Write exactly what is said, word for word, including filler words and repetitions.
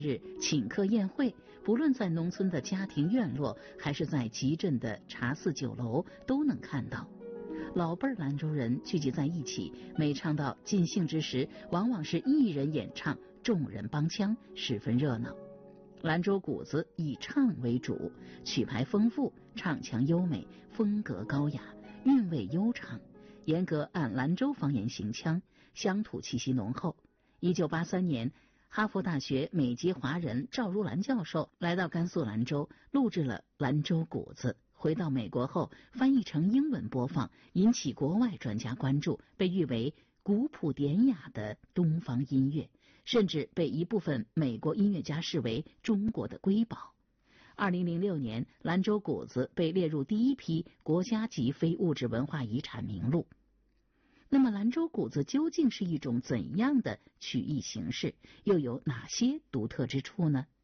日请客宴会，不论在农村的家庭院落，还是在集镇的茶肆酒楼，都能看到。老辈儿兰州人聚集在一起，每唱到尽兴之时，往往是一人演唱，众人帮腔，十分热闹。兰州鼓子以唱为主，曲牌丰富，唱腔优美，风格高雅，韵味悠长，严格按兰州方言行腔，乡土气息浓厚。一九八三年，哈佛大学美籍华人赵如兰教授来到甘肃兰州，录制了兰州鼓子。回到美国后，翻译成英文播放，引起国外专家关注，被誉为古朴典雅的东方音乐，甚至被一部分美国音乐家视为中国的瑰宝。二零零六年，兰州鼓子被列入第一批国家级非物质文化遗产名录。那么兰州鼓子究竟是一种怎样的曲艺形式，又有哪些独特之处呢？